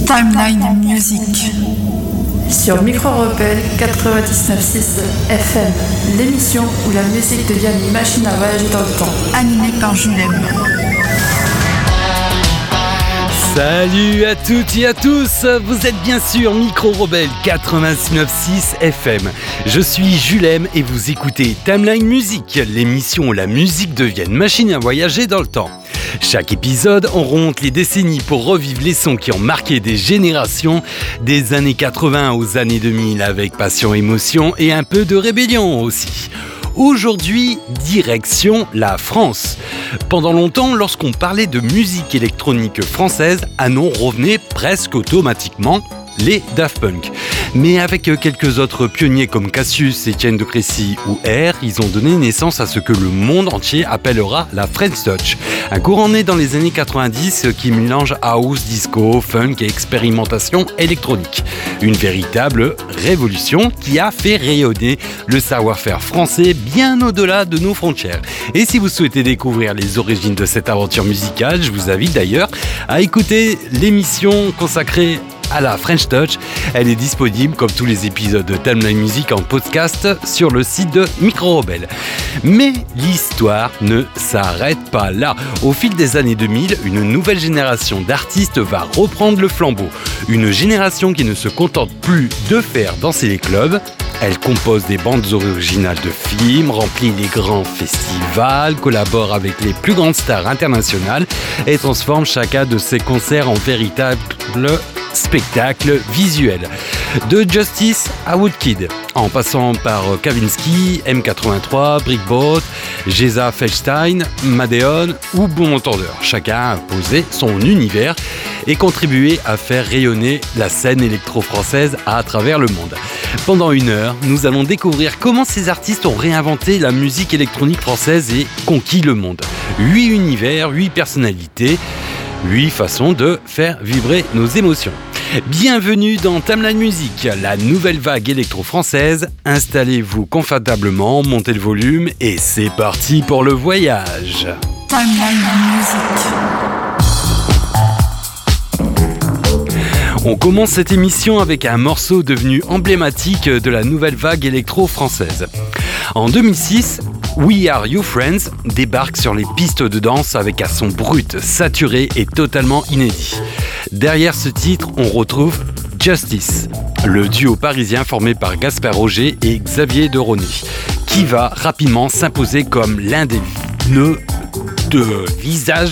Timeline Music sur Micro Rebelle 99.6 FM, l'émission où la musique devient une machine à voyager dans le temps, animée par Julem. Salut à toutes et à tous, vous êtes bien sûr Micro Rebelle 99.6 FM. Je suis Julem et vous écoutez Timeline Music, l'émission où la musique devient une machine à voyager dans le temps. Chaque épisode, on remonte les décennies pour revivre les sons qui ont marqué des générations, des années 80 aux années 2000 avec passion, émotion et un peu de rébellion aussi. Aujourd'hui, direction la France. Pendant longtemps, lorsqu'on parlait de musique électronique française, un nom revenait presque automatiquement, les Daft Punk. Mais avec quelques autres pionniers comme Cassius, Étienne de Crécy ou R, ils ont donné naissance à ce que le monde entier appellera la French Touch. Un courant né dans les années 90 qui mélange house, disco, funk et expérimentation électronique. Une véritable révolution qui a fait rayonner le savoir-faire français bien au-delà de nos frontières. Et si vous souhaitez découvrir les origines de cette aventure musicale, je vous invite d'ailleurs à écouter l'émission consacrée à la French Touch. Elle est disponible comme tous les épisodes de Timeline Music en podcast sur le site de Micro Rebelle. Mais l'histoire ne s'arrête pas là. Au fil des années 2000, une nouvelle génération d'artistes va reprendre le flambeau. Une génération qui ne se contente plus de faire danser les clubs. Elle compose des bandes originales de films, remplit les grands festivals, collabore avec les plus grandes stars internationales et transforme chacun de ses concerts en véritable spectacle visuel. De Justice à Woodkid, en passant par Kavinsky, M83, Brickbot, Geza Feldstein, Madeon ou Bon Entendeur. Chacun a posé son univers et contribué à faire rayonner la scène électro-française à travers le monde. Pendant une heure, nous allons découvrir comment ces artistes ont réinventé la musique électronique française et conquis le monde. 8 univers, 8 personnalités, 8 façons de faire vibrer nos émotions. Bienvenue dans Timeline Music, la nouvelle vague électro-française. Installez-vous confortablement, montez le volume et c'est parti pour le voyage. Timeline Music. On commence cette émission avec un morceau devenu emblématique de la nouvelle vague électro-française. En 2006, We Are You Friends débarque sur les pistes de danse avec un son brut, saturé et totalement inédit. Derrière ce titre, on retrouve Justice, le duo parisien formé par Gaspard Roger et Xavier de Rosny, qui va rapidement s'imposer comme l'un des nouveaux visages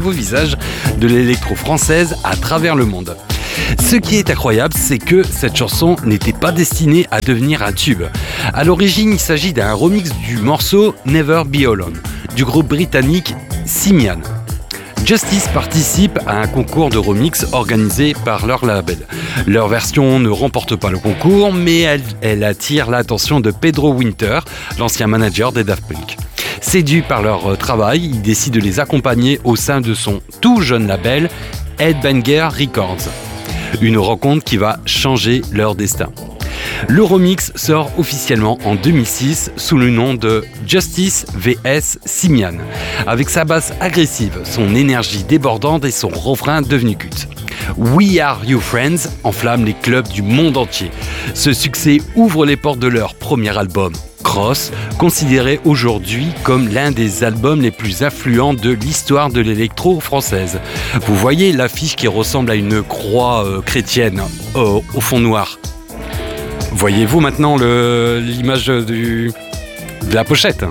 de l'électro-française à travers le monde. Ce qui est incroyable, c'est que cette chanson n'était pas destinée à devenir un tube. À l'origine, il s'agit d'un remix du morceau Never Be Alone, du groupe britannique Simian. Justice participe à un concours de remix organisé par leur label. Leur version ne remporte pas le concours, mais elle attire l'attention de Pedro Winter, l'ancien manager des Daft Punk. Séduit par leur travail, il décide de les accompagner au sein de son tout jeune label, Headbanger Records. Une rencontre qui va changer leur destin. Le remix sort officiellement en 2006 sous le nom de Justice vs Simian, avec sa basse agressive, son énergie débordante et son refrain devenu culte. We Are You Friends enflamme les clubs du monde entier. Ce succès ouvre les portes de leur premier album, Cross, considéré aujourd'hui comme l'un des albums les plus influents de l'histoire de l'électro française. Vous voyez l'affiche qui ressemble à une croix chrétienne au fond noir. Voyez-vous maintenant l'image de la pochette.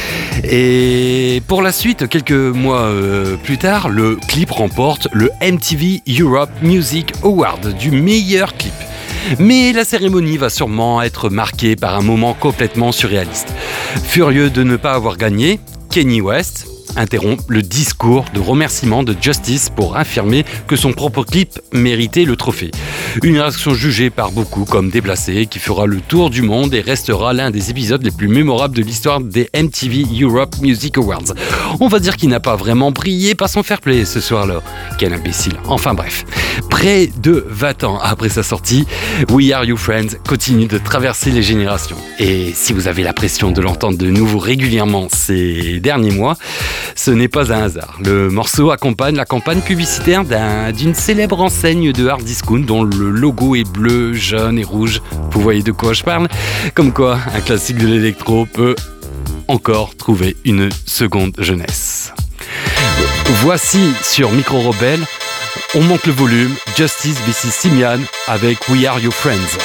Et pour la suite, quelques mois plus tard, le clip remporte le MTV Europe Music Award du meilleur clip. Mais la cérémonie va sûrement être marquée par un moment complètement surréaliste. Furieux de ne pas avoir gagné, Kanye West interrompt le discours de remerciement de Justice pour affirmer que son propre clip méritait le trophée. Une réaction jugée par beaucoup comme déplacée qui fera le tour du monde et restera l'un des épisodes les plus mémorables de l'histoire des MTV Europe Music Awards. On va dire qu'il n'a pas vraiment brillé par son fair play ce soir-là. Quel imbécile. Enfin bref. Près de 20 ans après sa sortie, We Are You Friends continue de traverser les générations. Et si vous avez l'impression de l'entendre de nouveau régulièrement ces derniers mois, Ce n'est pas un hasard. Le morceau accompagne la campagne publicitaire d'une célèbre enseigne de hard discount dont le logo est bleu, jaune et rouge. Vous voyez de quoi je parle ? Comme quoi, un classique de l'électro peut encore trouver une seconde jeunesse. Voici sur Micro Rebelle, on monte le volume, Justice vs Simian avec We Are Your Friends.